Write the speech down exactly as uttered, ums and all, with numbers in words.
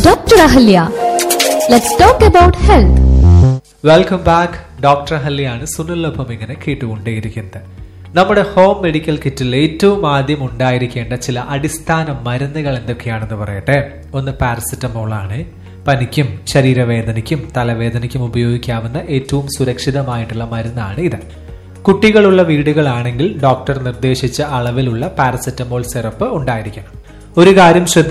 Doctor Ahalya. Let's talk about health. Welcome back. Doctor അഹല്യയാണ് സുനിലൊപ്പം ഇങ്ങനെ കേട്ടുകൊണ്ടേയിരിക്കുന്നത്. നമ്മുടെ home medical കിറ്റിൽ ഏറ്റവും ആദ്യം ഉണ്ടായിരിക്കേണ്ട ചില അടിസ്ഥാന മരുന്നുകൾ എന്തൊക്കെയാണെന്ന് പറയട്ടെ. ഒന്ന് പാരസിറ്റമോൾ ആണ്. പനിക്കും ശരീരവേദനയ്ക്കും തലവേദനയ്ക്കും ഉപയോഗിക്കാവുന്ന ഏറ്റവും സുരക്ഷിതമായിട്ടുള്ള മരുന്നാണ് ഇത്. കുട്ടികളുള്ള വീടുകളാണെങ്കിൽ ഡോക്ടർ നിർദ്ദേശിച്ച അളവിലുള്ള പാരസിറ്റമോൾ സിറപ്പ് ഉണ്ടായിരിക്കണം. ഒരു കാര്യം ശ്രദ്ധിക്കുക,